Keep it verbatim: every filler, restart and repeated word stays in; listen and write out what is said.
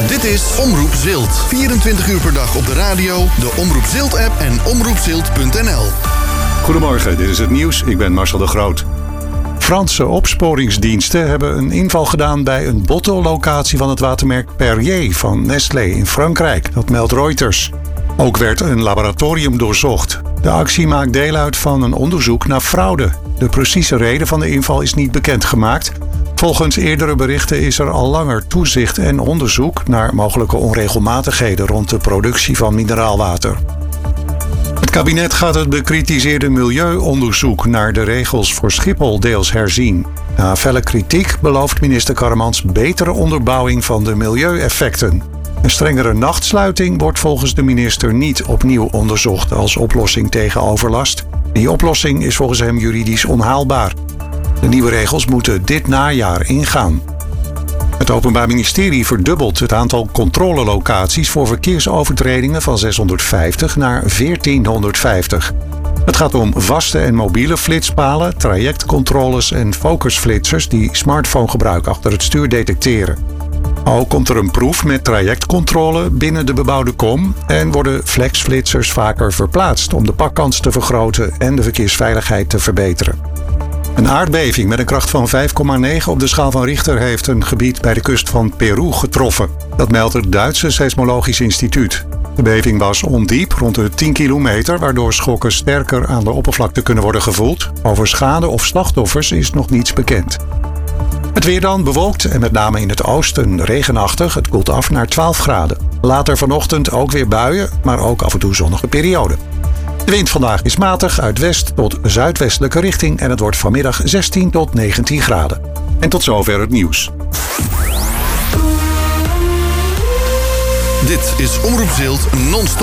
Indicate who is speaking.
Speaker 1: Dit is Omroep Zilt. vierentwintig uur per dag op de radio, de Omroep Zilt-app en omroep zilt punt n l.
Speaker 2: Goedemorgen, dit is het nieuws. Ik ben Marcel de Groot. Franse opsporingsdiensten hebben een inval gedaan bij een bottellocatie van het watermerk Perrier van Nestlé in Frankrijk. Dat meldt Reuters. Ook werd een laboratorium doorzocht. De actie maakt deel uit van een onderzoek naar fraude. De precieze reden van de inval is niet bekendgemaakt. Volgens eerdere berichten is er al langer toezicht en onderzoek naar mogelijke onregelmatigheden rond de productie van mineraalwater. Het kabinet gaat het bekritiseerde milieuonderzoek naar de regels voor Schiphol deels herzien. Na felle kritiek belooft minister Karremans betere onderbouwing van de milieueffecten. Een strengere nachtsluiting wordt volgens de minister niet opnieuw onderzocht als oplossing tegen overlast. Die oplossing is volgens hem juridisch onhaalbaar. De nieuwe regels moeten dit najaar ingaan. Het Openbaar Ministerie verdubbelt het aantal controlelocaties voor verkeersovertredingen van zeshonderdvijftig naar veertienhonderdvijftig. Het gaat om vaste en mobiele flitspalen, trajectcontroles en focusflitsers die smartphonegebruik achter het stuur detecteren. Ook komt er een proef met trajectcontrole binnen de bebouwde kom en worden flexflitsers vaker verplaatst om de pakkans te vergroten en de verkeersveiligheid te verbeteren. Een aardbeving met een kracht van vijf komma negen op de schaal van Richter heeft een gebied bij de kust van Peru getroffen. Dat meldt het Duitse Seismologisch Instituut. De beving was ondiep, rond de tien kilometer, waardoor schokken sterker aan de oppervlakte kunnen worden gevoeld. Over schade of slachtoffers is nog niets bekend. Het weer dan bewolkt en met name in het oosten regenachtig. Het koelt af naar twaalf graden. Later vanochtend ook weer buien, maar ook af en toe zonnige perioden. De wind vandaag is matig uit west tot zuidwestelijke richting en het wordt vanmiddag zestien tot negentien graden. En tot zover het nieuws.
Speaker 1: Dit is Omroep Zilt non-stop.